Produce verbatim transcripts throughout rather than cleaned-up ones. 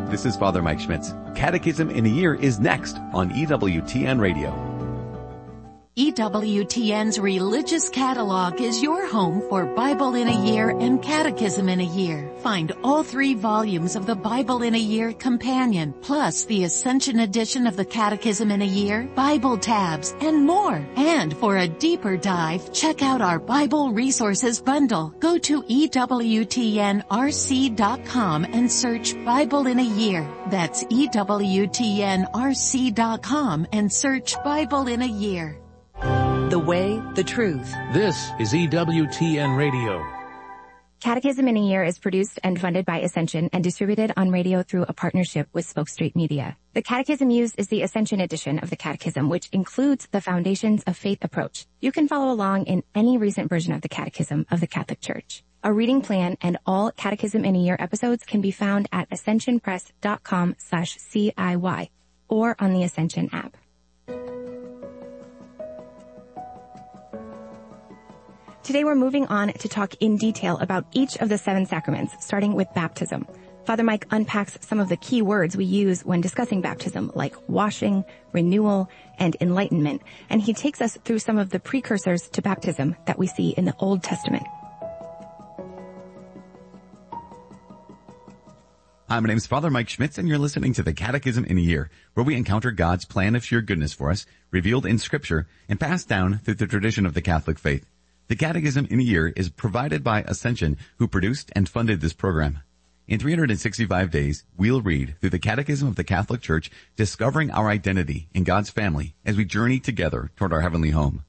This is Father Mike Schmitz. Catechism in a Year is next on E W T N Radio. E W T N's Religious Catalog is your home for Bible in a Year and Catechism in a Year. Find all three volumes of the Bible in a Year Companion, plus the Ascension edition of the Catechism in a Year, Bible tabs, and more. And for a deeper dive, check out our Bible Resources Bundle. Go to E W T N R C dot com and search Bible in a Year. That's E W T N R C dot com and search Bible in a Year. The way, the truth. This is E W T N Radio. Catechism in a Year is produced and funded by Ascension and distributed on radio through a partnership with Spoke Street Media. The catechism used is the Ascension edition of the Catechism, which includes the Foundations of Faith approach. You can follow along in any recent version of the Catechism of the Catholic Church. A reading plan and all Catechism in a Year episodes can be found at ascensionpress.com slash CIY or on the Ascension app. Today we're moving on to talk in detail about each of the seven sacraments, starting with baptism. Father Mike unpacks some of the key words we use when discussing baptism, like washing, renewal, and enlightenment, and he takes us through some of the precursors to baptism that we see in the Old Testament. Hi, my name is Father Mike Schmitz, and you're listening to the Catechism in a Year, where we encounter God's plan of sheer goodness for us, revealed in Scripture, and passed down through the tradition of the Catholic faith. The Catechism in a Year is provided by Ascension, who produced and funded this program. In three hundred sixty-five days, we'll read through the Catechism of the Catholic Church, discovering our identity in God's family as we journey together toward our heavenly home.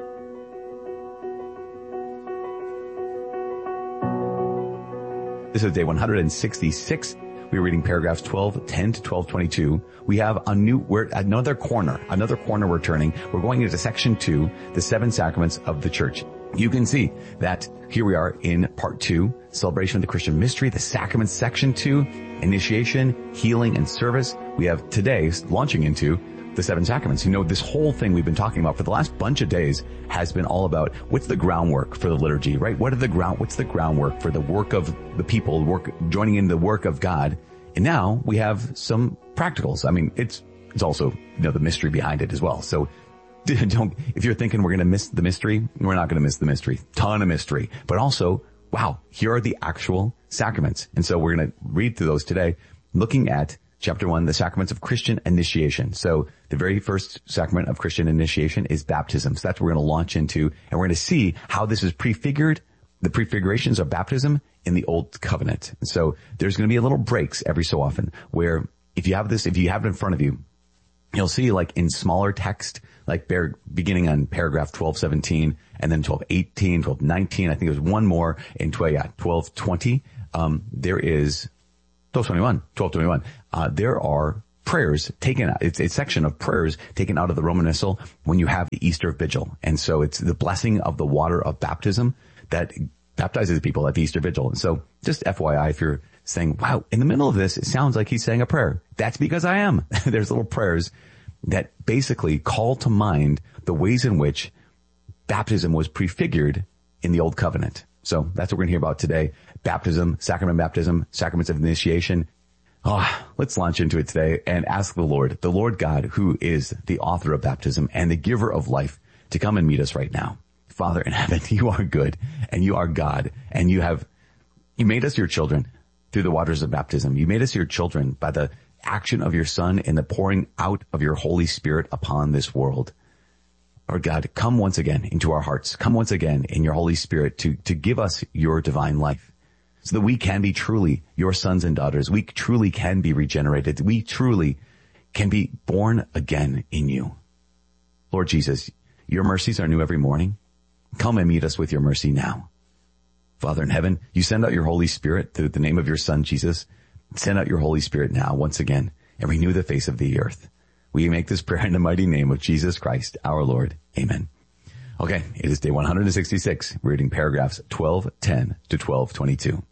This is day one hundred sixty-six. We're reading paragraphs twelve ten to twelve twenty-two. We have a new, we're another corner, another corner we're turning. We're going into section two, the seven sacraments of the Church. You can see that here we are in part two, celebration of the Christian mystery, the sacraments, section two, initiation, healing, and service. We have today launching into the seven sacraments. You know, this whole thing we've been talking about for the last bunch of days has been all about what's the groundwork for the liturgy, right? What are the ground, what's the groundwork for the work of the people, work, joining in the work of God? And now we have some practicals. I mean, it's, it's also, you know, the mystery behind it as well. So don't, if you're thinking we're going to miss the mystery, we're not going to miss the mystery. Ton of mystery. But also, wow, here are the actual sacraments. And so we're going to read through those today, looking at chapter one, the sacraments of Christian initiation. So the very first sacrament of Christian initiation is baptism. So that's what we're going to launch into, and we're going to see how this is prefigured, the prefigurations of baptism in the Old Covenant. And so there's going to be a little breaks every so often where if you have this, if you have it in front of you, you'll see like in smaller text, like bear, beginning on paragraph twelve seventeen and then twelve eighteen, twelve nineteen. I think there's one more in twelve, yeah, twelve twenty. Um, there is twelve twenty-one, twelve twenty-one. Uh, there are prayers taken out. It's a section of prayers taken out of the Roman Missal when you have the Easter Vigil. And so it's the blessing of the water of baptism that baptizes people at the Easter Vigil. And so just F Y I, if you're saying, wow, in the middle of this, it sounds like he's saying a prayer. That's because I am. There's little prayers that basically call to mind the ways in which baptism was prefigured in the Old Covenant. So that's what we're going to hear about today. Baptism, sacrament baptism, sacraments of initiation. Oh, let's launch into it today and ask the Lord, the Lord God, who is the author of baptism and the giver of life, to come and meet us right now. Father in heaven, you are good and you are God, and you have, you made us your children through the waters of baptism. You made us your children by the action of your Son and the pouring out of your Holy Spirit upon this world. Lord God, come once again into our hearts. Come once again in your Holy Spirit to, to give us your divine life so that we can be truly your sons and daughters. We truly can be regenerated. We truly can be born again in you. Lord Jesus, your mercies are new every morning. Come and meet us with your mercy now. Father in heaven, you send out your Holy Spirit through the name of your Son, Jesus. Send out your Holy Spirit now once again and renew the face of the earth. We make this prayer in the mighty name of Jesus Christ, our Lord. Amen. Okay, it is day one hundred sixty-six. We're reading paragraphs twelve ten to twelve twenty-two.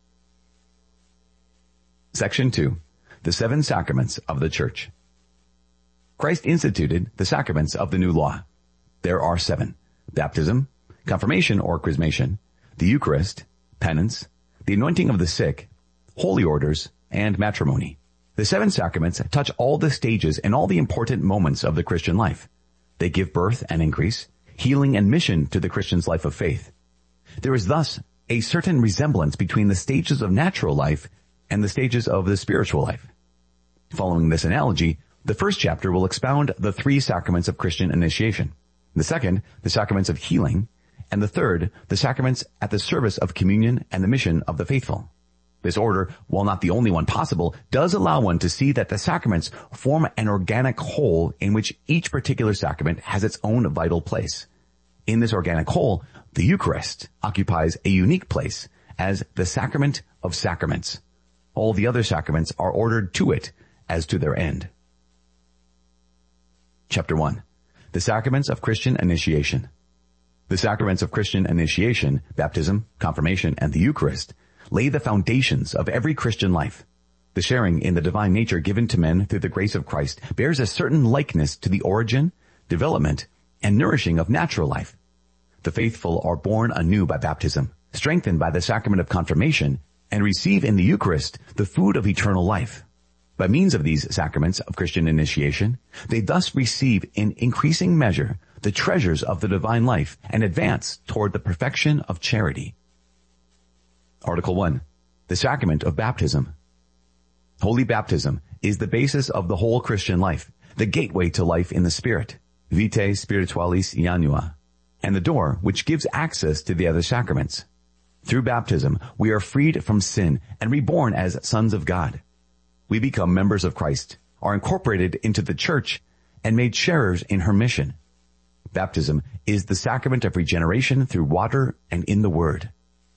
Section two, the seven sacraments of the Church. Christ instituted the sacraments of the new law. There are seven: baptism, confirmation or chrismation, the Eucharist, penance, the anointing of the sick, holy orders, and matrimony. The seven sacraments touch all the stages and all the important moments of the Christian life. They give birth and increase, healing and mission to the Christian's life of faith. There is thus a certain resemblance between the stages of natural life and the stages of the spiritual life. Following this analogy, the first chapter will expound the three sacraments of Christian initiation, the second, the sacraments of healing, and the third, the sacraments at the service of communion and the mission of the faithful. This order, while not the only one possible, does allow one to see that the sacraments form an organic whole in which each particular sacrament has its own vital place. In this organic whole, the Eucharist occupies a unique place as the sacrament of sacraments. All the other sacraments are ordered to it as to their end. Chapter one. The Sacraments of Christian Initiation. The sacraments of Christian initiation, baptism, confirmation, and the Eucharist, lay the foundations of every Christian life. The sharing in the divine nature given to men through the grace of Christ bears a certain likeness to the origin, development, and nourishing of natural life. The faithful are born anew by baptism, strengthened by the sacrament of confirmation, and receive in the Eucharist the food of eternal life. By means of these sacraments of Christian initiation, they thus receive in increasing measure the treasures of the divine life and advance toward the perfection of charity. Article one. The Sacrament of Baptism. Holy baptism is the basis of the whole Christian life, the gateway to life in the Spirit, Vitae Spiritualis Iannua, and the door which gives access to the other sacraments. Through baptism, we are freed from sin and reborn as sons of God. We become members of Christ, are incorporated into the Church, and made sharers in her mission. Baptism is the sacrament of regeneration through water and in the Word.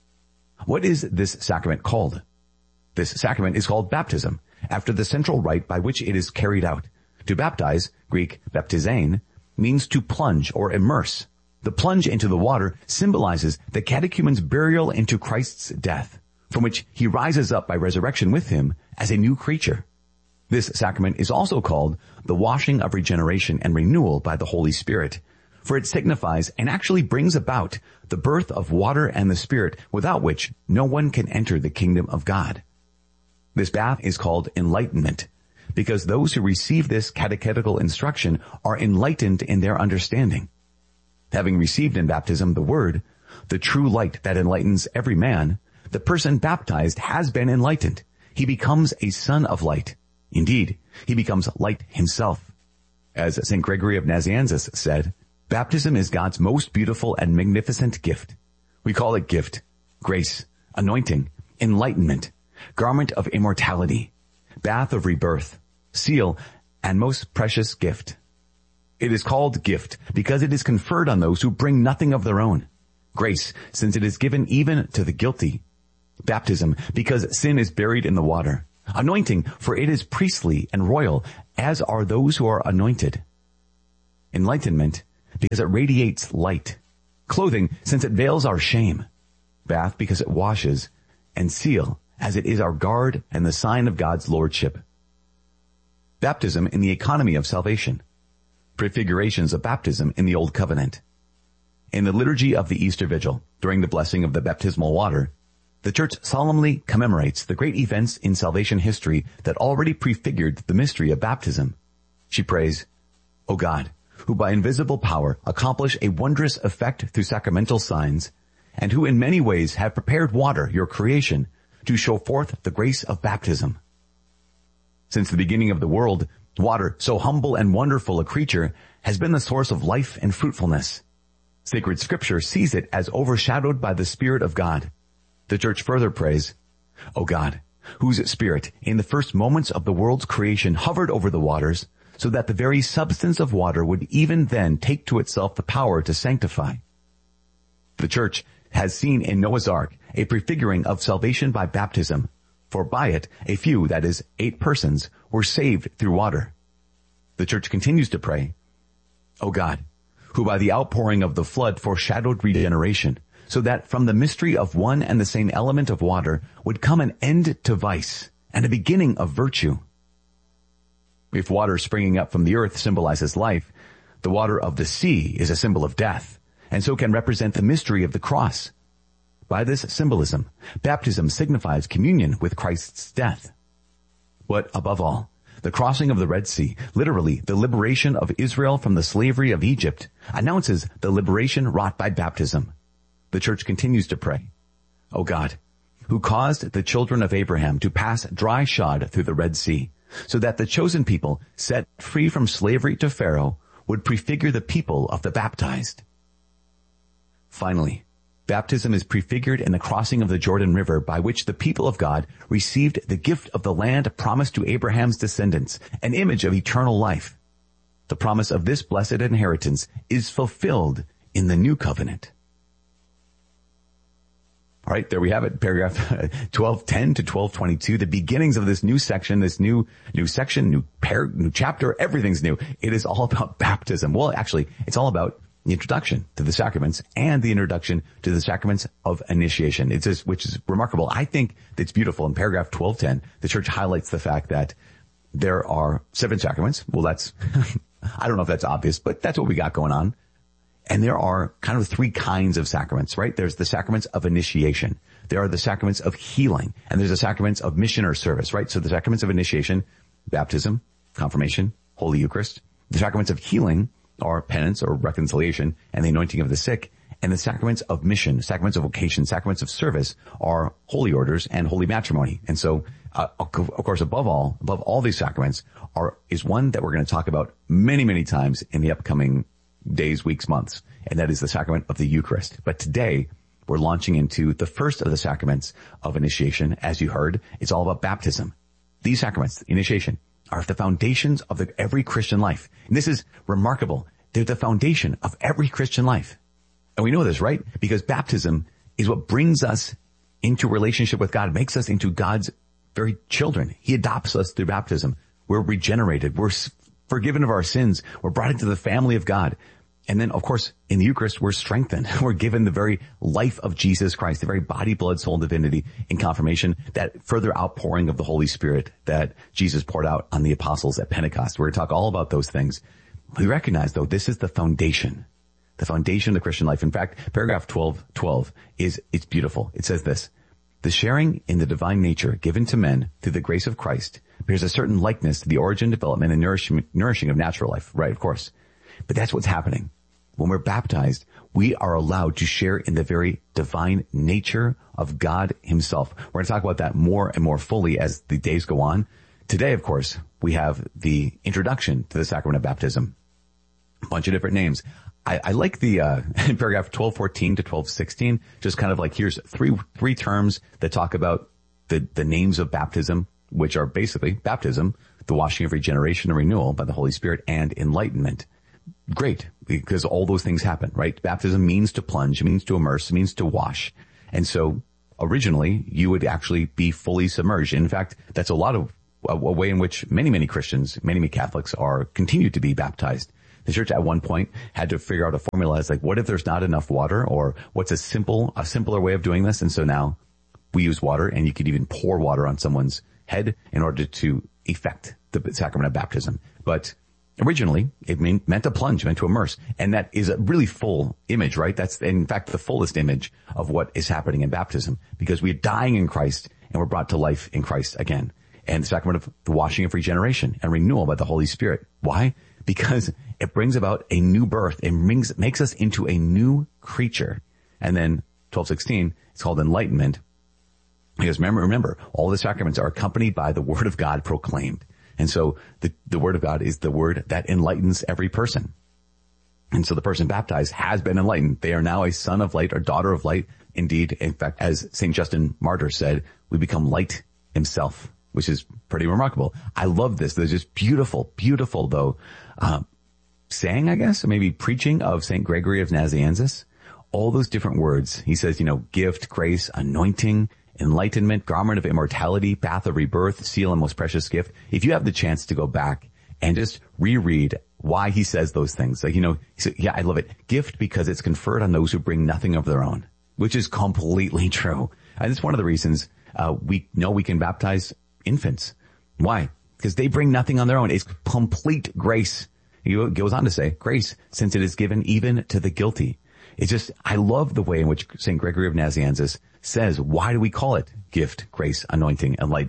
What is this sacrament called? This sacrament is called baptism, after the central rite by which it is carried out. To baptize, Greek baptizein, means to plunge or immerse. The plunge into the water symbolizes the catechumen's burial into Christ's death, from which he rises up by resurrection with him as a new creature. This sacrament is also called the washing of regeneration and renewal by the Holy Spirit, for it signifies and actually brings about the birth of water and the Spirit, without which no one can enter the kingdom of God. This bath is called enlightenment, because those who receive this catechetical instruction are enlightened in their understanding. Having received in baptism the Word, the true light that enlightens every man, the person baptized has been enlightened. He becomes a son of light. Indeed, he becomes light himself. As Saint Gregory of Nazianzus said, baptism is God's most beautiful and magnificent gift. We call it gift, grace, anointing, enlightenment, garment of immortality, bath of rebirth, seal, and most precious gift. It is called gift because it is conferred on those who bring nothing of their own. Grace, since it is given even to the guilty. Baptism, because sin is buried in the water. Anointing, for it is priestly and royal, as are those who are anointed. Enlightenment, because it radiates light. Clothing, since it veils our shame. Bath, because it washes. And seal, as it is our guard and the sign of God's lordship. Baptism in the economy of salvation. Prefigurations of baptism in the Old Covenant. In the liturgy of the Easter Vigil, during the blessing of the baptismal water, the Church solemnly commemorates the great events in salvation history that already prefigured the mystery of baptism. She prays, O God, who by invisible power accomplish a wondrous effect through sacramental signs, and who in many ways have prepared water, your creation, to show forth the grace of baptism. Since the beginning of the world, water, so humble and wonderful a creature, has been the source of life and fruitfulness. Sacred Scripture sees it as overshadowed by the Spirit of God. The Church further prays, O God, whose Spirit in the first moments of the world's creation hovered over the waters, so that the very substance of water would even then take to itself the power to sanctify. The Church has seen in Noah's Ark a prefiguring of salvation by baptism, for by it a few, that is, eight persons, were saved through water. The Church continues to pray, O God, who by the outpouring of the flood foreshadowed regeneration, so that from the mystery of one and the same element of water would come an end to vice and a beginning of virtue. If water springing up from the earth symbolizes life, the water of the sea is a symbol of death, and so can represent the mystery of the cross. By this symbolism, baptism signifies communion with Christ's death. But above all, the crossing of the Red Sea, literally the liberation of Israel from the slavery of Egypt, announces the liberation wrought by baptism. The church continues to pray, O God, who caused the children of Abraham to pass dry shod through the Red Sea, so that the chosen people, set free from slavery to Pharaoh, would prefigure the people of the baptized. Finally, baptism is prefigured in the crossing of the Jordan River, by which the people of God received the gift of the land promised to Abraham's descendants, an image of eternal life. The promise of this blessed inheritance is fulfilled in the new covenant. All right, there we have it, paragraph twelve ten to twelve twenty-two, the beginnings of this new section, this new new section, new par- new chapter, everything's new. It is all about baptism. Well, actually, it's all about the introduction to the sacraments and the introduction to the sacraments of initiation. It's just, which is remarkable. I think it's beautiful. In paragraph twelve ten, the church highlights the fact that there are seven sacraments. Well, that's, I don't know if that's obvious, but that's what we got going on. And there are kind of three kinds of sacraments, right? There's the sacraments of initiation. There are the sacraments of healing. And there's the sacraments of mission or service, right? So the sacraments of initiation, baptism, confirmation, Holy Eucharist. The sacraments of healing are penance or reconciliation and the anointing of the sick. And the sacraments of mission, sacraments of vocation, sacraments of service are holy orders and holy matrimony. And so, uh, of course, above all, above all these sacraments are, is one that we're going to talk about many, many times in the upcoming days, weeks, months, and that is the sacrament of the Eucharist. But today, we're launching into the first of the sacraments of initiation. As you heard, it's all about baptism. These sacraments, initiation, are the foundations of the, every Christian life. And this is remarkable. They're the foundation of every Christian life. And we know this, right? Because baptism is what brings us into relationship with God. It makes us into God's very children. He adopts us through baptism. We're regenerated. We're forgiven of our sins. We're brought into the family of God. And then, of course, in the Eucharist, we're strengthened. We're given the very life of Jesus Christ, the very body, blood, soul, divinity in confirmation, that further outpouring of the Holy Spirit that Jesus poured out on the apostles at Pentecost. We're going to talk all about those things. We recognize, though, this is the foundation, the foundation of the Christian life. In fact, paragraph twelve twelve is, it's beautiful. It says this: the sharing in the divine nature given to men through the grace of Christ bears a certain likeness to the origin, development, and nourishing, nourishing of natural life. Right, of course. But that's what's happening. When we're baptized, we are allowed to share in the very divine nature of God himself. We're going to talk about that more and more fully as the days go on. Today, of course, we have the introduction to the sacrament of baptism. A bunch of different names. I, I like the, uh, in paragraph twelve fourteen to twelve sixteen, just kind of like, here's three, three terms that talk about the, the names of baptism, which are basically baptism, the washing of regeneration and renewal by the Holy Spirit, and enlightenment. Great, because all those things happen, right? Baptism means to plunge, it means to immerse, it means to wash. And so originally you would actually be fully submerged. In fact, that's a lot of a, a way in which many, many Christians, many, many Catholics are continue to be baptized. The church at one point had to figure out a formula. It's like, what if there's not enough water, or what's a simple, a simpler way of doing this? And so now we use water, and you could even pour water on someone's head in order to effect the sacrament of baptism. But originally, it mean, meant to plunge, meant to immerse. And that is a really full image, right? That's, in fact, the fullest image of what is happening in baptism, because we're dying in Christ and we're brought to life in Christ again. And the sacrament of the washing of regeneration and renewal by the Holy Spirit. Why? Because it brings about a new birth. It brings, makes us into a new creature. And then twelve sixteen, it's called enlightenment. Because remember, remember, all the sacraments are accompanied by the word of God proclaimed. And so the, the word of God is the word that enlightens every person. And so the person baptized has been enlightened. They are now a son of light or daughter of light. Indeed, in fact, as Saint Justin Martyr said, we become light himself, which is pretty remarkable. I love this. There's just beautiful, beautiful, though, uh, saying, I guess, or maybe preaching of Saint Gregory of Nazianzus. All those different words. He says, you know, gift, grace, anointing, enlightenment, garment of immortality, path of rebirth, seal and most precious gift. If you have the chance to go back and just reread why he says those things, like, you know, he said, yeah, I love it. Gift because it's conferred on those who bring nothing of their own, which is completely true. And it's one of the reasons uh, we know we can baptize infants. Why? Because they bring nothing on their own. It's complete grace. He goes on to say, grace, since it is given even to the guilty. It's just, I love the way in which Saint Gregory of Nazianzus says, why do we call it gift, grace, anointing, enlightenment?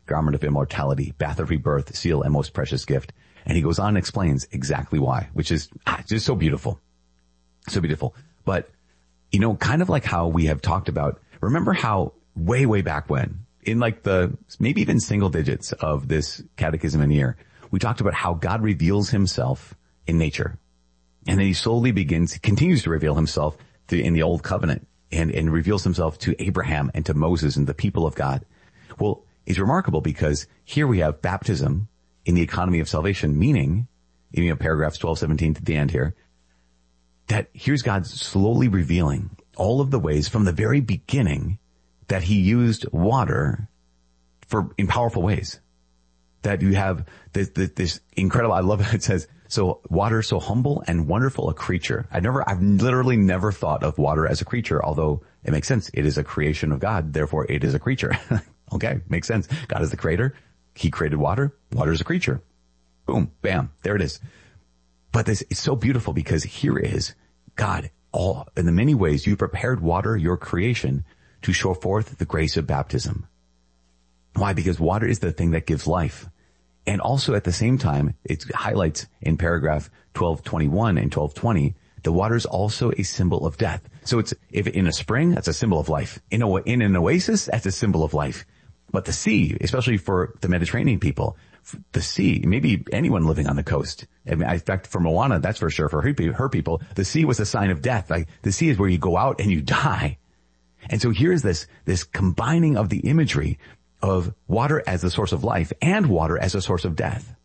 garment of immortality, bath of rebirth, seal, and most precious gift. And he goes on and explains exactly why, which is ah, just so beautiful. So beautiful. But, you know, kind of like how we have talked about, remember how way, way back when, in like the, maybe even single digits of this catechism in a year, we talked about how God reveals himself in nature. And then he slowly begins, continues to reveal himself to, in the old covenant and, and reveals himself to Abraham and to Moses and the people of God. Well, it's remarkable because here we have baptism in the economy of salvation, meaning, you know, paragraphs twelve, seventeen to the end here, that here's God slowly revealing all of the ways from the very beginning that he used water for, in powerful ways. That you have this, this, this incredible, I love it, it says, so water so humble and wonderful a creature. I never, I've literally never thought of water as a creature, although it makes sense. It is a creation of God, therefore it is a creature. Okay, makes sense. God is the creator. He created water. Water is a creature. Boom, bam, there it is. But this is so beautiful because here is God, all in the many ways you prepared water, your creation, to show forth the grace of baptism. Why? Because water is the thing that gives life. And also at the same time, it highlights in paragraph twelve twenty-one and twelve twenty, the water is also a symbol of death. So it's, if in a spring, that's a symbol of life. In a, in an oasis, that's a symbol of life. But the sea, especially for the Mediterranean people, the sea, maybe anyone living on the coast. I mean, in fact, for Moana, that's for sure. For her, her people, the sea was a sign of death. Like the sea is where you go out and you die. And so here's this, this combining of the imagery of water as the source of life and water as a source of death.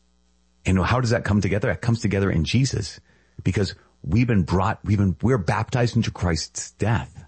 And how does that come together? It comes together in Jesus because we've been brought, we've been, we're baptized into Christ's death.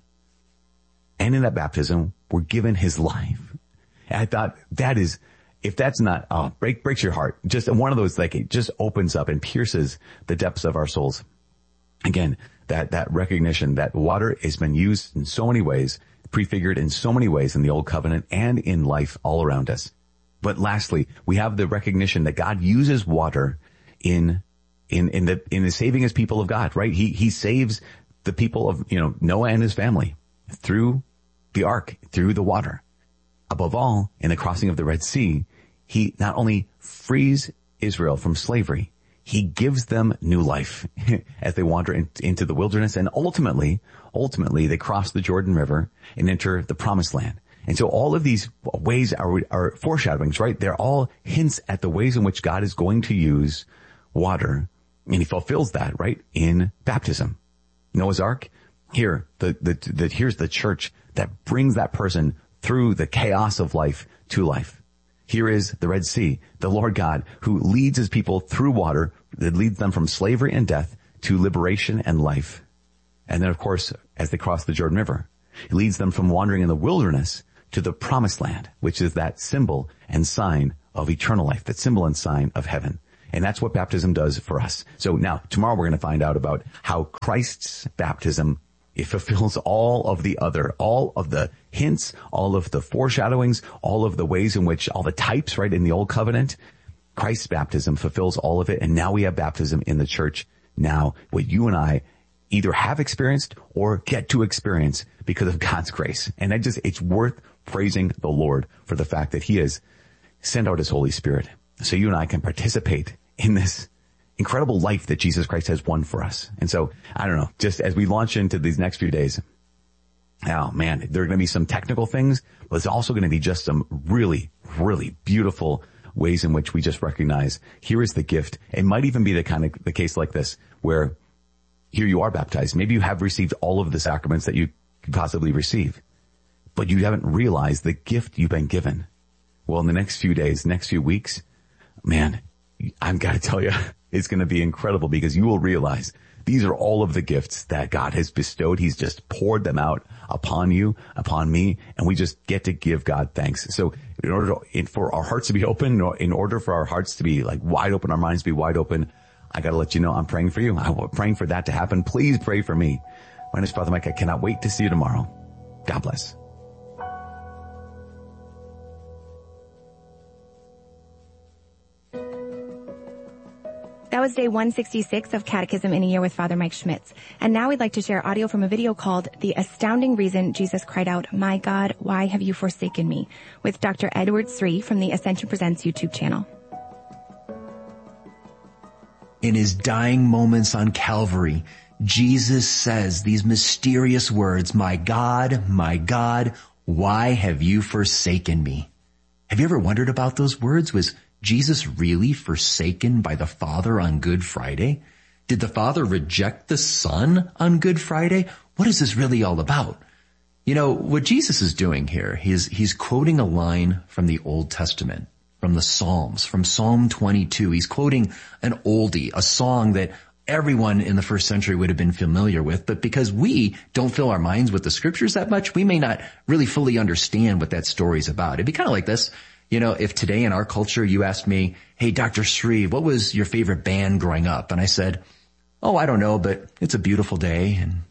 And in that baptism, we're given his life. And I thought that is, if that's not, oh, break, breaks your heart. Just one of those, like, it just opens up and pierces the depths of our souls. Again, that, that recognition that water has been used in so many ways, prefigured in so many ways in the old covenant and in life all around us. But lastly, we have the recognition that God uses water in, in, in the, in the saving his people of God, right? He, he saves the people of, you know, Noah and his family through the ark, through the water. Above all, in the crossing of the Red Sea, he not only frees Israel from slavery, he gives them new life as they wander in, into the wilderness. And ultimately, ultimately, they cross the Jordan River and enter the Promised Land. And so all of these ways are, are foreshadowings, right? They're all hints at the ways in which God is going to use water. And he fulfills that, right, in baptism. Noah's Ark, here, the, the, the, here's the church that brings that person through the chaos of life to life. Here is the Red Sea, the Lord God who leads his people through water that leads them from slavery and death to liberation and life. And then, of course, as they cross the Jordan River, he leads them from wandering in the wilderness to the Promised Land, which is that symbol and sign of eternal life, that symbol and sign of heaven. And that's what baptism does for us. So now, tomorrow we're going to find out about how Christ's baptism, it fulfills all of the other, all of the hints, all of the foreshadowings, all of the ways in which, all the types, right, in the old covenant. Christ's baptism fulfills all of it. And now we have baptism in the church. Now, what you and I either have experienced or get to experience because of God's grace. And I just, it's worth praising the Lord for the fact that he has sent out his Holy Spirit so you and I can participate in this incredible life that Jesus Christ has won for us. And so, I don't know, just as we launch into these next few days, oh man, there are going to be some technical things, but it's also going to be just some really, really beautiful ways in which we just recognize here is the gift. It might even be the kind of the case like this where here you are baptized. Maybe you have received all of the sacraments that you could possibly receive, but you haven't realized the gift you've been given. Well, in the next few days, next few weeks, man, I've got to tell you, it's going to be incredible because you will realize these are all of the gifts that God has bestowed. He's just poured them out upon you, upon me, and we just get to give God thanks. So in order to, in, for our hearts to be open, in order for our hearts to be like wide open, our minds to be wide open, I got to let you know I'm praying for you. I'm praying for that to happen. Please pray for me. My name is Father Mike. I cannot wait to see you tomorrow. God bless. That That was day one sixty-six of Catechism in a Year with Father Mike Schmitz. And now we'd like to share audio from a video called The Astounding Reason Jesus Cried Out, My God, Why Have You Forsaken Me? With Doctor Edward Sri from the Ascension Presents YouTube channel. In his dying moments on Calvary, Jesus says these mysterious words, My God, my God, why have you forsaken me? Have you ever wondered about those words? Was Jesus really forsaken by the Father on Good Friday? Did the Father reject the Son on Good Friday? What is this really all about? You know, what Jesus is doing here, he's, he's quoting a line from the Old Testament, from the Psalms, from Psalm twenty-two. He's quoting an oldie, a song that everyone in the first century would have been familiar with, but because we don't fill our minds with the scriptures that much, we may not really fully understand what that story's about. It'd be kind of like this. You know, if today in our culture you asked me, hey, Doctor Sri, what was your favorite band growing up? And I said, oh, I don't know, but it's a beautiful day and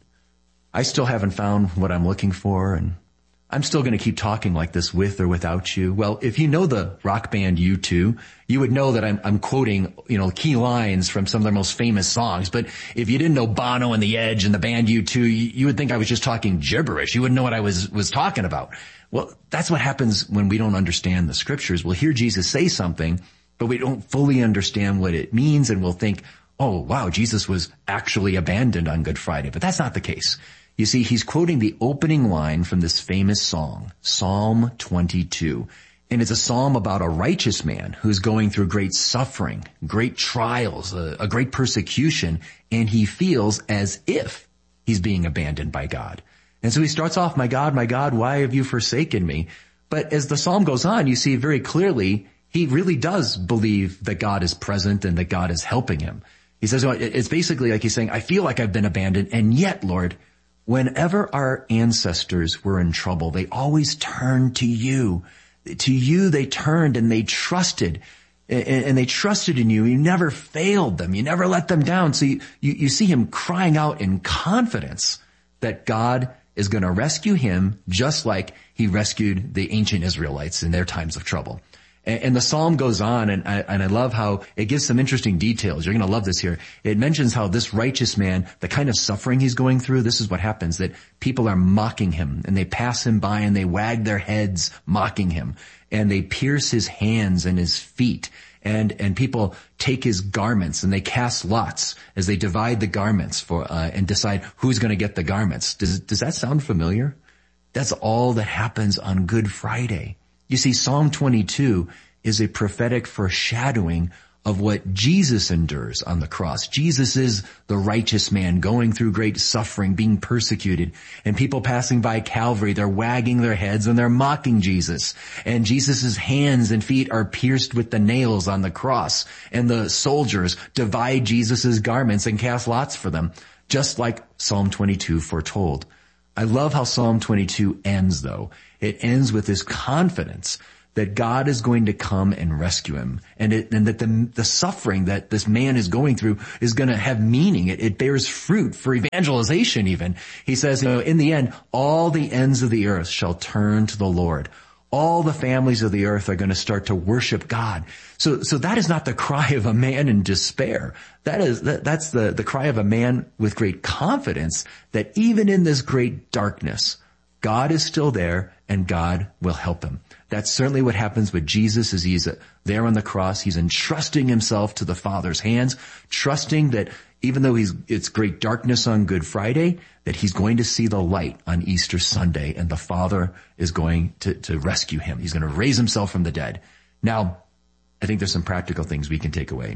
I still haven't found what I'm looking for and I'm still going to keep talking like this with or without you. Well, if you know the rock band U two, you would know that I'm, I'm quoting, you know, key lines from some of their most famous songs. But if you didn't know Bono and the Edge and the band U two, you, you would think I was just talking gibberish. You wouldn't know what I was, was talking about. Well, that's what happens when we don't understand the scriptures. We'll hear Jesus say something, but we don't fully understand what it means, and we'll think, oh, wow, Jesus was actually abandoned on Good Friday. But that's not the case. You see, he's quoting the opening line from this famous song, Psalm twenty-two. And it's a psalm about a righteous man who's going through great suffering, great trials, a, a great persecution, and he feels as if he's being abandoned by God. And so he starts off, my God, my God, why have you forsaken me? But as the psalm goes on, you see very clearly he really does believe that God is present and that God is helping him. He says, it's basically like he's saying, I feel like I've been abandoned, and yet, Lord, whenever our ancestors were in trouble, they always turned to you. To you they turned and they trusted, and they trusted in you. You never failed them. You never let them down. So you, you, you see him crying out in confidence that God is going to rescue him just like he rescued the ancient Israelites in their times of trouble. And, and the psalm goes on, and I, and I love how it gives some interesting details. You're going to love this here. It mentions how this righteous man, the kind of suffering he's going through, this is what happens, that people are mocking him, and they pass him by and they wag their heads mocking him, and they pierce his hands and his feet. And, and people take his garments and they cast lots as they divide the garments for, uh, and decide who's going to get the garments. Does, does that sound familiar? That's all that happens on Good Friday. You see, Psalm twenty-two is a prophetic foreshadowing of what Jesus endures on the cross. Jesus is the righteous man going through great suffering, being persecuted, and people passing by Calvary, they're wagging their heads and they're mocking Jesus. And Jesus' hands and feet are pierced with the nails on the cross. And the soldiers divide Jesus' garments and cast lots for them, just like Psalm twenty-two foretold. I love how Psalm twenty-two ends, though. It ends with this confidence that God is going to come and rescue him, and, it, and that the, the suffering that this man is going through is going to have meaning. It, it bears fruit for evangelization even. He says, you know, in the end, all the ends of the earth shall turn to the Lord. All the families of the earth are going to start to worship God. So, so that is not the cry of a man in despair. That is, that, that's the, the cry of a man with great confidence that even in this great darkness, God is still there and God will help him. That's certainly what happens with Jesus as he's there on the cross. He's entrusting himself to the Father's hands, trusting that even though he's, it's great darkness on Good Friday, that he's going to see the light on Easter Sunday, and the Father is going to, to rescue him. He's going to raise himself from the dead. Now, I think there's some practical things we can take away.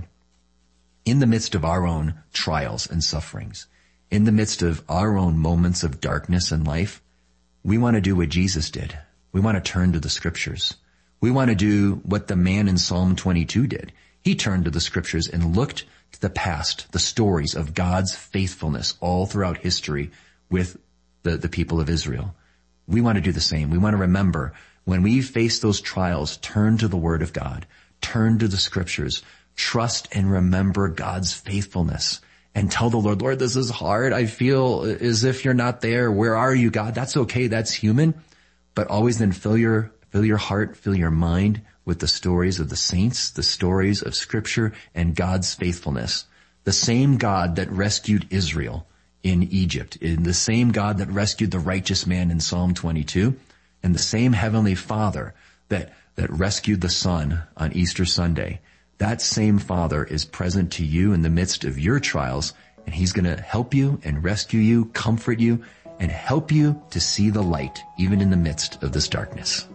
In the midst of our own trials and sufferings, in the midst of our own moments of darkness in life, we want to do what Jesus did. We want to turn to the scriptures. We want to do what the man in Psalm twenty-two did. He turned to the scriptures and looked to the past, the stories of God's faithfulness all throughout history with the, the people of Israel. We want to do the same. We want to remember when we face those trials, turn to the Word of God, turn to the scriptures, trust and remember God's faithfulness, and tell the Lord, Lord, this is hard. I feel as if you're not there. Where are you, God? That's okay. That's human. But always then fill your, fill your heart, fill your mind with the stories of the saints, the stories of Scripture, and God's faithfulness. The same God that rescued Israel in Egypt, in the same God that rescued the righteous man in Psalm twenty-two, and the same Heavenly Father that, that rescued the Son on Easter Sunday. That same Father is present to you in the midst of your trials, and He's going to help you and rescue you, comfort you, and help you to see the light, even in the midst of this darkness.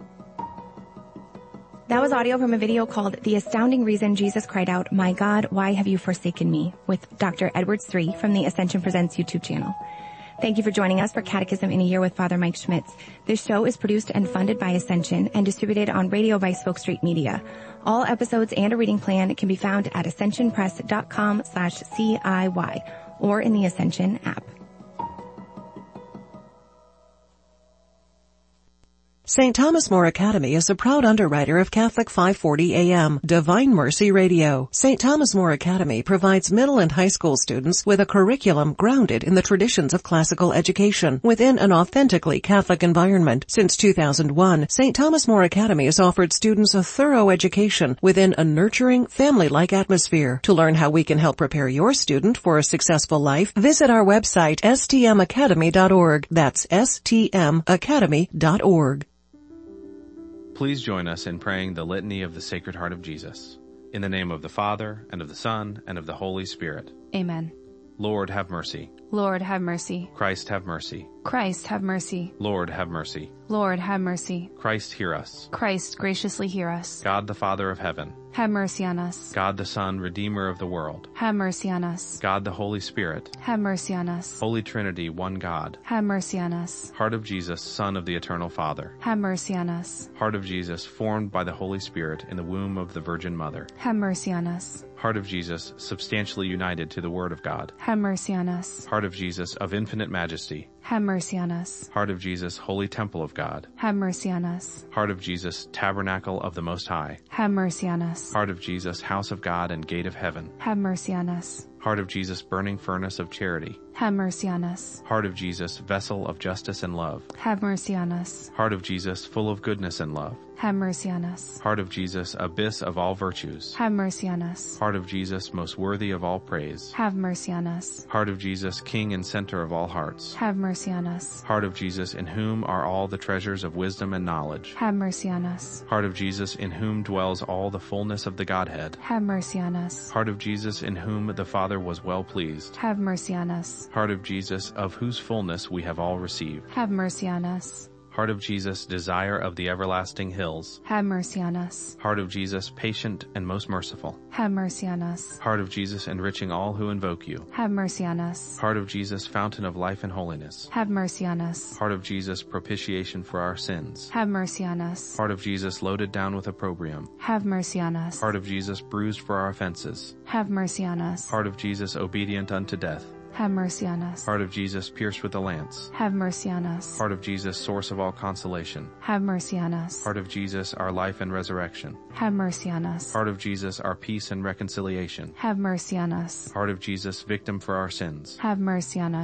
That was audio from a video called The Astounding Reason Jesus Cried Out, My God, Why Have You Forsaken Me? With Doctor Edwards three from the Ascension Presents YouTube channel. Thank you for joining us for Catechism in a Year with Father Mike Schmitz. This show is produced and funded by Ascension and distributed on radio by Spoke Street Media. All episodes and a reading plan can be found at ascensionpress.com slash CIY or in the Ascension app. Saint Thomas More Academy is a proud underwriter of Catholic five forty A M, Divine Mercy Radio. Saint Thomas More Academy provides middle and high school students with a curriculum grounded in the traditions of classical education within an authentically Catholic environment. Since two thousand one, Saint Thomas More Academy has offered students a thorough education within a nurturing, family-like atmosphere. To learn how we can help prepare your student for a successful life, visit our website, s t m academy dot org. That's s t m academy dot org. Please join us in praying the Litany of the Sacred Heart of Jesus. In the name of the Father, and of the Son, and of the Holy Spirit. Amen. Lord, have mercy. Lord, have mercy. Christ, have mercy. Christ, have mercy. Lord, have mercy. Lord, have mercy. Christ, hear us. Christ, graciously hear us. God the Father of heaven. Have mercy on us. God the Son, Redeemer of the world. Have mercy on us. God the Holy Spirit. Have mercy on us. Holy Trinity, one God. Have mercy on us. Heart of Jesus, Son of the Eternal Father. Have mercy on us. Heart of Jesus, formed by the Holy Spirit in the womb of the Virgin Mother. Have mercy on us. Heart of Jesus, substantially united to the Word of God. Have mercy on us. Heart of Jesus, of infinite majesty. Have mercy on us. Heart of Jesus, holy temple of God. Have mercy on us. Heart of Jesus, tabernacle of the Most High. Have mercy on us. Heart of Jesus, house of God and gate of heaven. Have mercy on us. Heart of Jesus, burning furnace of charity. Have mercy on us. Heart of Jesus, vessel of justice and love. Have mercy on us. Heart of Jesus, full of goodness and love. Have mercy on us. Heart of Jesus, abyss of all virtues. Have mercy on us. Heart of Jesus, most worthy of all praise. Have mercy on us. Heart of Jesus, King and center of all hearts. Have mercy on us. Heart of Jesus, in whom are all the treasures of wisdom and knowledge. Have mercy on us. Heart of Jesus, in whom dwells all the fullness of the Godhead. Have mercy on us. Heart of Jesus, in whom the Father was well pleased. Have mercy on us. Heart of Jesus, of whose fullness we have all received. Have mercy on us. Heart of Jesus, desire of the everlasting hills. Have mercy on us. Heart of Jesus, patient and most merciful. Have mercy on us. Heart of Jesus, enriching all who invoke you. Have mercy on us. Heart of Jesus, fountain of life and holiness. Have mercy on us. Heart of Jesus, propitiation for our sins. Have mercy on us. Heart of Jesus, loaded down with opprobrium. Have mercy on us. Heart of Jesus, bruised for our offenses. Have mercy on us. Heart of Jesus, obedient unto death. Have mercy on us. Heart of Jesus, pierced with a lance. Have mercy on us. Heart of Jesus, source of all consolation. Have mercy on us. Heart of Jesus, our life and resurrection. Have mercy on us. Heart of Jesus, our peace and reconciliation. Have mercy on us. Heart of Jesus, victim for our sins. Have mercy on us.